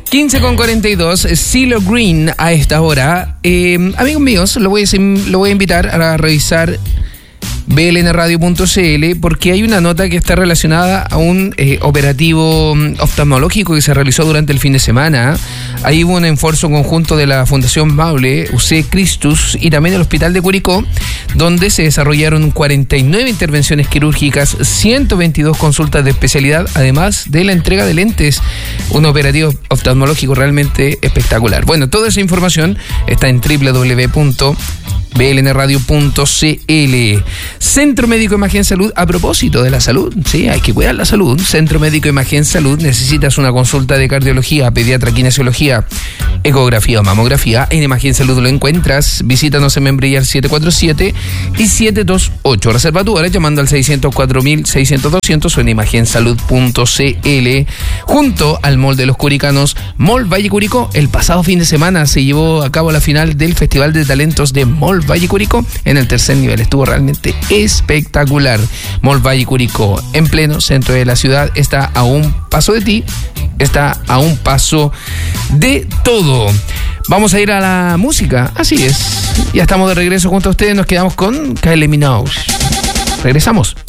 15:42, CeeLo Green a esta hora. Amigos míos, lo voy a invitar a revisar blnradio.cl porque hay una nota que está relacionada a un operativo oftalmológico que se realizó durante el fin de semana. Ahí hubo un esfuerzo conjunto de la Fundación Maule, UC Christus y también el Hospital de Curicó, donde se desarrollaron 49 intervenciones quirúrgicas, 122 consultas de especialidad, además de la entrega de lentes. Un operativo oftalmológico realmente espectacular. Bueno, toda esa información está en www.blnradio.cl. Centro Médico Imagen Salud, a propósito de la salud, sí, hay que cuidar la salud. Centro Médico Imagen Salud, necesitas una consulta de cardiología, pediatra, kinesiología, ecografía o mamografía. En Imagen Salud lo encuentras. Visítanos en Membrillar 747 y 728. Reserva tu hora llamando al 604.600-200 o en imagensalud.cl. Junto al Mall de los Curicanos, Mall Valle Curicó, el pasado fin de semana se llevó a cabo la final del Festival de Talentos de Mall Valle Curicó en el tercer nivel. Estuvo realmente espectacular. Mall Valle Curicó, en pleno centro de la ciudad, está a un paso de ti, está a un paso de todo. Vamos a ir a la música, así es. Ya estamos de regreso junto a ustedes, nos quedamos con Kylie Minogue. Regresamos.